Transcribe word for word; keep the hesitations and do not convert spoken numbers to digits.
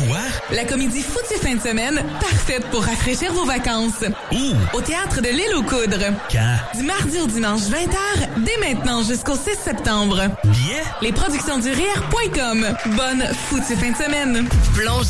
Quoi? La comédie Foutue fin de semaine, parfaite pour rafraîchir vos vacances. Où? Au Théâtre de l'Île aux Coudres. Quand? Du mardi au dimanche vingt heures, dès maintenant jusqu'au six septembre. Billets? Les productions du rire point com. Bonne foutue fin de semaine. Plonge